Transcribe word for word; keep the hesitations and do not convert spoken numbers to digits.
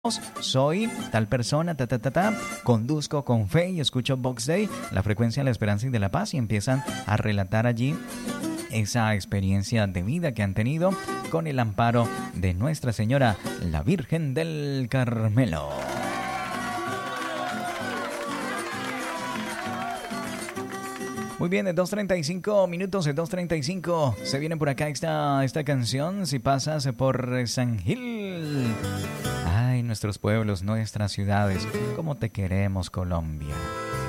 Soy tal persona, ta, ta, ta, ta, conduzco con fe y escucho Vox Day, la frecuencia de la esperanza y de la paz, y empiezan a relatar allí esa experiencia de vida que han tenido con el amparo de Nuestra Señora, la Virgen del Carmelo. Muy bien, en dos treinta y cinco minutos, en dos treinta y cinco se viene por acá esta, esta canción, si pasas por San Gil. Ay, nuestros pueblos, nuestras ciudades, cómo te queremos, Colombia.